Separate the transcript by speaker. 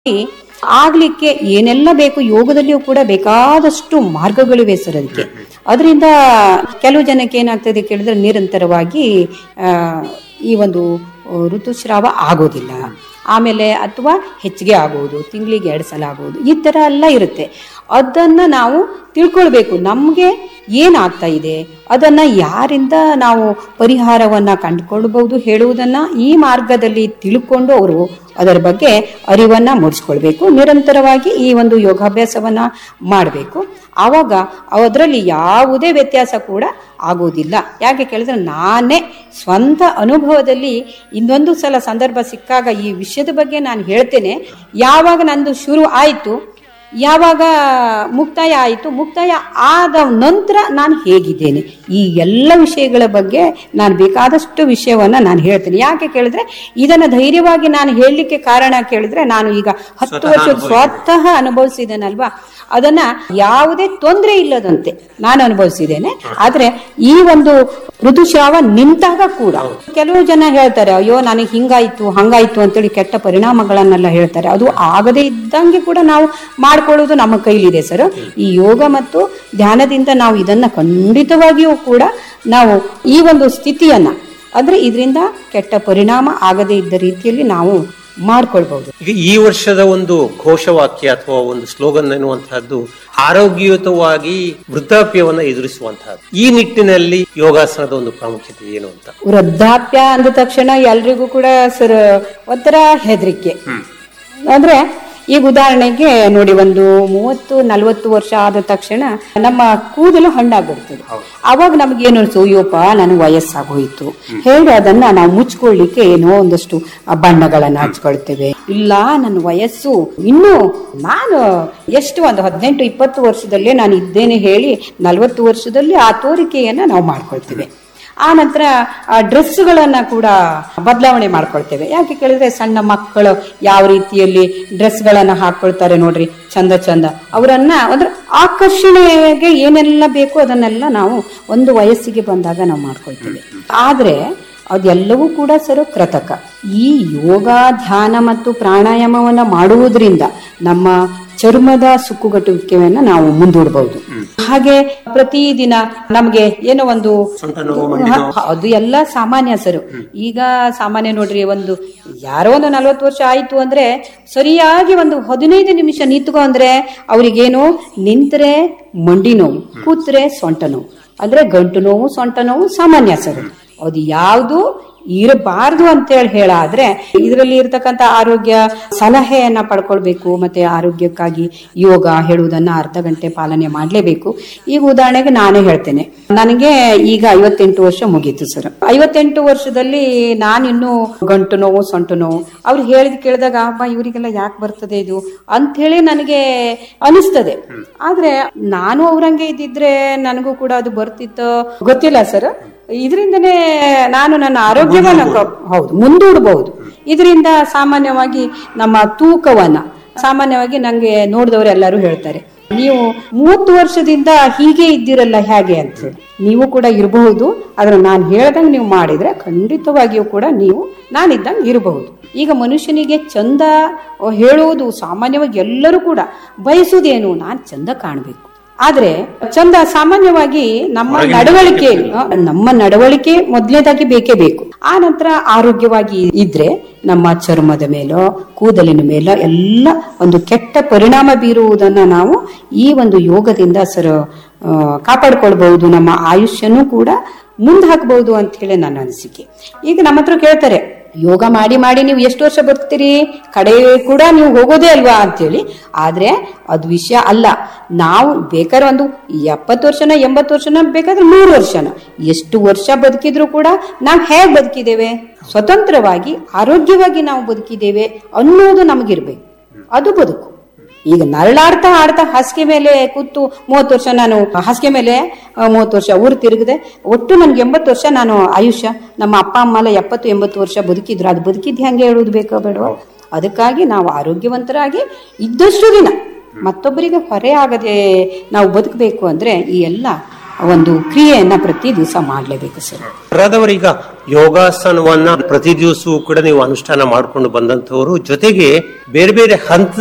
Speaker 1: ಆಗ್ಲಿಕ್ಕೆ ಏನೆಲ್ಲ ಬೇಕು, ಯೋಗದಲ್ಲಿಯೂ ಕೂಡ ಬೇಕಾದಷ್ಟು ಮಾರ್ಗಗಳಿವೆ ಸರ್ ಅದಕ್ಕೆ. ಅದರಿಂದ ಕೆಲವು ಜನಕ್ಕೆ ಏನಾಗ್ತದೆ ಕೇಳಿದ್ರೆ ನಿರಂತರವಾಗಿ ಈ ಒಂದು ಋತುಸ್ರಾವ ಆಗೋದಿಲ್ಲ, ಆಮೇಲೆ ಅಥವಾ ಹೆಚ್ಚಿಗೆ ಆಗೋದು, ತಿಂಗಳಿಗೆ 2 ಸಲ ಆಗೋದು, ಈ ತರ ಎಲ್ಲ ಇರುತ್ತೆ. ಅದನ್ನ ನಾವು ತಿಳ್ಕೊಳ್ಬೇಕು, ನಮ್ಗೆ ಏನಾಗ್ತಾ ಇದೆ, ಅದನ್ನ ಯಾರಿಂದ ನಾವು ಪರಿಹಾರವನ್ನ ಕಂಡುಕೊಳ್ಬಹುದು ಹೇಳುವುದನ್ನ ಈ ಮಾರ್ಗದಲ್ಲಿ ತಿಳ್ಕೊಂಡು ಅವರು ಅದರ ಬಗ್ಗೆ ಅರಿವನ್ನ ಮೂಡಿಸ್ಕೊಳ್ಬೇಕು. ನಿರಂತರವಾಗಿ ಈ ಒಂದು ಯೋಗಾಭ್ಯಾಸವನ್ನ ಮಾಡಬೇಕು. ಆವಾಗ ಅದರಲ್ಲಿ ಯಾವುದೇ ವ್ಯತ್ಯಾಸ ಕೂಡ ಆಗೋದಿಲ್ಲ. ಯಾಕೆ ಕೇಳಿದ್ರೆ ನಾನೇ ಸ್ವಂತ ಅನುಭವದಲ್ಲಿ ಇನ್ನೊಂದು ಸಲ ಸಂದರ್ಭ ಸಿಕ್ಕಾಗ ಈ ವಿಷಯದ ಬಗ್ಗೆ ನಾನು ಹೇಳ್ತೇನೆ. ಯಾವಾಗ ನಂದು ಶುರು ಆಯಿತು, ಯಾವಾಗ ಮುಕ್ತಾಯ ಆಯಿತು, ಮುಕ್ತಾಯ ಆದ ನಂತರ ನಾನು ಹೇಗಿದ್ದೇನೆ, ಈ ಎಲ್ಲ ವಿಷಯಗಳ ಬಗ್ಗೆ ನಾನು ಬೇಕಾದಷ್ಟು ವಿಷಯವನ್ನ ನಾನು ಹೇಳ್ತೇನೆ. ಯಾಕೆ ಕೇಳಿದ್ರೆ ಇದನ್ನ ಧೈರ್ಯವಾಗಿ ನಾನು ಹೇಳಲಿಕ್ಕೆ ಕಾರಣ ಕೇಳಿದ್ರೆ ನಾನು ಈಗ 10 ವರ್ಷ ಸ್ವತಃ ಅನುಭವಿಸಿದ್ದೇನಲ್ವಾ, ಅದನ್ನ ಯಾವುದೇ ತೊಂದರೆ ಇಲ್ಲದಂತೆ ನಾನು ಅನುಭವಿಸಿದ್ದೇನೆ. ಆದ್ರೆ ಈ ಒಂದು ಋತುಸ್ರಾವ ನಿಂತಾಗ ಕೂಡ ಕೆಲವು ಜನ ಹೇಳ್ತಾರೆ, ಅಯ್ಯೋ ನನಗೆ ಹಿಂಗಾಯ್ತು ಹಂಗಾಯ್ತು ಅಂತೇಳಿ ಕೆಟ್ಟ ಪರಿಣಾಮಗಳನ್ನೆಲ್ಲ ಹೇಳ್ತಾರೆ. ಅದು ಆಗದೇ ಇದ್ದಂಗೆ ಕೂಡ ನಾವು ಮಾಡ್ಕೊಳ್ಳೋದು ನಮ್ಮ ಕೈಲಿದೆ ಸರ್. ಈ ಯೋಗ ಮತ್ತು ಧ್ಯಾನದಿಂದ ನಾವು ಇದನ್ನ ಖಂಡಿತವಾಗಿಯೂ ಕೂಡ ನಾವು ಈ ಒಂದು ಸ್ಥಿತಿಯನ್ನ ಅಂದ್ರೆ ಇದರಿಂದ ಕೆಟ್ಟ ಪರಿಣಾಮ ಆಗದೇ ಇದ್ದ ರೀತಿಯಲ್ಲಿ ನಾವು ಮಾಡ್ಕೊಳ್ಬಹುದು.
Speaker 2: ಈಗ ಈ ವರ್ಷದ ಒಂದು ಘೋಷವಾಕ್ಯ ಅಥವಾ ಒಂದು ಸ್ಲೋಗನ್ ಎನ್ನುವಂತಹದ್ದು ಆರೋಗ್ಯಯುತವಾಗಿ ವೃದ್ಧಾಪ್ಯವನ್ನ ಎದುರಿಸುವಂತಹದ್ದು. ಈ ನಿಟ್ಟಿನಲ್ಲಿ ಯೋಗಾಸನದ ಒಂದು ಪ್ರಾಮುಖ್ಯತೆ ಏನು ಅಂತ?
Speaker 1: ವೃದ್ಧಾಪ್ಯ ಅಂದ ತಕ್ಷಣ ಎಲ್ರಿಗೂ ಕೂಡ ಸರ್ ಒಂಥರ ಹೆದರಿಕೆ. ಅಂದ್ರೆ ಈಗ ಉದಾಹರಣೆಗೆ ನೋಡಿ, ಒಂದು 30-40 ವರ್ಷ ಆದ ತಕ್ಷಣ ನಮ್ಮ ಕೂದಲು ಹಣ್ಣಾಗ್ಬಿಡ್ತದೆ. ಅವಾಗ ನಮ್ಗೆ ಏನು ಅನ್ಸು, ಅಯ್ಯೋಪ ನನಗೆ ವಯಸ್ಸಾಗೋಯ್ತು ಹೇಳಿ ಅದನ್ನ ನಾವು ಮುಚ್ಕೊಳ್ಳಿಕ್ಕೆ ಏನೋ ಒಂದಷ್ಟು ಬಣ್ಣಗಳನ್ನ ಹಚ್ಕೊಳ್ತೇವೆ. ಇಲ್ಲ, ನನ್ನ ವಯಸ್ಸು ಇನ್ನು ನಾನು ಎಷ್ಟು ಒಂದು 18-20 ವರ್ಷದಲ್ಲೇ ನಾನು ಇದ್ದೇನೆ ಹೇಳಿ 40 ವರ್ಷದಲ್ಲಿ ಆ ತೋರಿಕೆಯನ್ನ ನಾವು ಮಾಡ್ಕೊಳ್ತೇವೆ. ಆ ನಂತರ ಡ್ರೆಸ್ಗಳನ್ನ ಕೂಡ ಬದಲಾವಣೆ ಮಾಡ್ಕೊಳ್ತೇವೆ. ಯಾಕೆ ಕೇಳಿದ್ರೆ ಸಣ್ಣ ಮಕ್ಕಳು ಯಾವ ರೀತಿಯಲ್ಲಿ ಡ್ರೆಸ್ಗಳನ್ನ ಹಾಕೊಳ್ತಾರೆ ನೋಡ್ರಿ, ಚಂದ ಚಂದ, ಅವರನ್ನ ಅಂದ್ರೆ ಆಕರ್ಷಣೆಗೆ ಏನೆಲ್ಲ ಬೇಕು ಅದನ್ನೆಲ್ಲ ನಾವು ಒಂದು ವಯಸ್ಸಿಗೆ ಬಂದಾಗ ನಾವು ಮಾಡ್ಕೊಳ್ತೇವೆ. ಆದ್ರೆ ಅದೆಲ್ಲವೂ ಕೂಡ ಸರ್ ಕೃತಕ. ಈ ಯೋಗ, ಧ್ಯಾನ ಮತ್ತು ಪ್ರಾಣಾಯಾಮವನ್ನ ಮಾಡುವುದರಿಂದ ನಮ್ಮ ಚರ್ಮದ ಸುಕ್ಕುಗಟ್ಟುವಿಕೆಯನ್ನ ನಾವು ಮುಂದೂಡಬಹುದು. ಹಾಗೆ ಪ್ರತಿದಿನ ನಮ್ಗೆ ಏನೋ ಒಂದು ಅದು ಎಲ್ಲ ಸಾಮಾನ್ಯ ಸರ್. ಈಗ ಸಾಮಾನ್ಯ ನೋಡ್ರಿ, ಒಂದು ಯಾರೋ ಒಂದು 40 ವರ್ಷ ಆಯ್ತು ಅಂದ್ರೆ ಸರಿಯಾಗಿ ಒಂದು 15 ನಿಮಿಷ ನಿಂತ್ಕೊ ಅಂದ್ರೆ ಅವ್ರಿಗೇನು, ನಿಂತರೆ ಮಂಡಿ ನೋವು, ಕೂತ್ರೆ ಸೊಂಟ ನೋವು, ಅಂದ್ರೆ ಗಂಟು ನೋವು, ಸೊಂಟ ನೋವು ಸಾಮಾನ್ಯ ಸರ್. ಅದು ಯಾವುದು ಇರಬಾರ್ದು ಅಂತೇಳಿ ಹೇಳಾದ್ರೆ ಇದರಲ್ಲಿ ಇರ್ತಕ್ಕಂಥ ಆರೋಗ್ಯ ಸಲಹೆಯನ್ನ ಪಡ್ಕೊಳ್ಬೇಕು. ಮತ್ತೆ ಆರೋಗ್ಯಕ್ಕಾಗಿ ಯೋಗ ಹೇಳುವುದನ್ನ ಅರ್ಧ ಗಂಟೆ ಪಾಲನೆ ಮಾಡ್ಲೇಬೇಕು. ಈಗ ಉದಾಹರಣೆಗೆ ನಾನೇ ಹೇಳ್ತೇನೆ, ನನಗೆ ಈಗ 58 ವರ್ಷ ಮುಗೀತು ಸರ್. 58 ವರ್ಷದಲ್ಲಿ ನಾನಿನ್ನು ಗಂಟು ನೋವು, ಸೊಂಟು ನೋವು ಅವ್ರು ಹೇಳಿದ್ ಕೇಳಿದಾಗ ಅಬ್ಬಾ ಇವರಿಗೆಲ್ಲ ಯಾಕೆ ಬರ್ತದೆ ಇದು ಅಂತ ಹೇಳಿ ನನಗೆ ಅನಿಸ್ತದೆ. ಆದ್ರೆ ನಾನು ಅವ್ರಂಗೆ ಇದ್ದಿದ್ರೆ ನನಗೂ ಕೂಡ ಅದು ಬರ್ತಿತ್ತೋ ಗೊತ್ತಿಲ್ಲ ಸರ್. ಇದರಿಂದನೇ ನಾನು ನನ್ನ ಆರೋಗ್ಯವನ್ನ ಮುಂದೂಡಬಹುದು. ಇದರಿಂದ ಸಾಮಾನ್ಯವಾಗಿ ನಮ್ಮ ತೂಕವನ್ನ ಸಾಮಾನ್ಯವಾಗಿ ನಂಗೆ ನೋಡಿದವರೆಲ್ಲರೂ ಹೇಳ್ತಾರೆ, ನೀವು 30 ವರ್ಷದಿಂದ ಹೀಗೆ ಇದ್ದಿರಲ್ಲ ಹೇಗೆ ಅಂತ ಹೇಳಿ. ನೀವು ಕೂಡ ಇರಬಹುದು, ಆದ್ರೆ ನಾನು ಹೇಳ್ದಂಗೆ ನೀವು ಮಾಡಿದ್ರೆ ಖಂಡಿತವಾಗಿಯೂ ಕೂಡ ನೀವು ನಾನಿದ್ದಂಗೆ ಇರಬಹುದು. ಈಗ ಮನುಷ್ಯನಿಗೆ ಚಂದ ಹೇಳುವುದು ಸಾಮಾನ್ಯವಾಗಿ ಎಲ್ಲರೂ ಕೂಡ ಬಯಸುವುದೇನು, ನಾನು ಚಂದ ಕಾಣಬೇಕು. ಆದ್ರೆ ಚಂದ ಸಾಮಾನ್ಯವಾಗಿ ನಮ್ಮ ನಡವಳಿಕೆ ಮೊದಲನೇದಾಗಿ ಬೇಕೇ ಬೇಕು. ಆ ನಂತರ ಆರೋಗ್ಯವಾಗಿ ಇದ್ರೆ ನಮ್ಮ ಚರ್ಮದ ಮೇಲೋ ಕೂದಲಿನ ಮೇಲೋ ಎಲ್ಲ ಒಂದು ಕೆಟ್ಟ ಪರಿಣಾಮ ಬೀರುವುದನ್ನ ನಾವು ಈ ಒಂದು ಯೋಗದಿಂದ ಸರ್ ಕಾಪಾಡ್ಕೊಳ್ಬಹುದು. ನಮ್ಮ ಆಯುಷ್ಯನೂ ಕೂಡ ಮುಂದೆ ಹಾಕಬಹುದು ಅಂತ ಹೇಳಿ ನನ್ನ ಅನಿಸಿಕೆ. ಈಗ ನಮ್ಮ ಹತ್ರ ಕೇಳ್ತಾರೆ, ಯೋಗ ಮಾಡಿ ಮಾಡಿ ನೀವು ಎಷ್ಟು ವರ್ಷ ಬರ್ತೀರಿ, ಕಡೆ ಕೂಡ ನೀವು ಹೋಗೋದೇ ಅಲ್ವಾ ಅಂತೇಳಿ. ಆದ್ರೆ ಅದು ವಿಷಯ ಅಲ್ಲ. ನಾವು ಬೇಕಾದ್ರೆ ಒಂದು 70 ವರ್ಷನ 80 ವರ್ಷನ ಬೇಕಾದ್ರೆ 100 ವರ್ಷನ ಎಷ್ಟು ವರ್ಷ ಬದುಕಿದ್ರು ಕೂಡ ನಾವು ಹೇಗ್ ಬದುಕಿದ್ದೇವೆ, ಸ್ವತಂತ್ರವಾಗಿ ಆರೋಗ್ಯವಾಗಿ ನಾವು ಬದುಕಿದ್ದೇವೆ ಅನ್ನೋದು ನಮಗಿರ್ಬೇಕು. ಅದು ಬದುಕು. ಈಗ ನರಳಾಡ್ತಾ ಆಡ್ತಾ ಹಾಸಿಗೆ ಮೇಲೆ ಕೂತು 30 ವರ್ಷ ನಾನು ಹಾಸಿಗೆ ಮೇಲೆ 30 ವರ್ಷ ಊರು ತಿರುಗಿದೆ, ಒಟ್ಟು ನನ್ಗೆ 80 ವರ್ಷ ನಾನು ಆಯುಷ್ಯ. ನಮ್ಮ ಅಪ್ಪ ಅಮ್ಮ ಎಲ್ಲ 70-80 ವರ್ಷ ಬದುಕಿದ್ರು. ಅದು ಬದುಕಿದ್ದು ಹೆಂಗೆ ಹೇಳುವುದು ಬೇಕೋ ಬೇಡವೋ. ಅದಕ್ಕಾಗಿ ನಾವು ಆರೋಗ್ಯವಂತರಾಗಿ ಇದ್ದಷ್ಟು ದಿನ ಮತ್ತೊಬ್ಬರಿಗೆ ಹೊರೆ ಆಗದೆ ನಾವು ಬದುಕಬೇಕು ಅಂದ್ರೆ ಈ ಎಲ್ಲ ಒಂದು ಕ್ರಿಯೆಯನ್ನ ಪ್ರತಿ ದಿವಸ ಮಾಡ್ಲೇಬೇಕು ಸರ್.
Speaker 2: ರಾದವರೀಗ ಯೋಗಾಸನವನ್ನ ಪ್ರತಿ ದಿವಸವೂ ಕೂಡ ನೀವು ಅನುಷ್ಠಾನ ಮಾಡ್ಕೊಂಡು ಬಂದಂತವರು, ಜೊತೆಗೆ ಬೇರೆ ಬೇರೆ ಹಂತ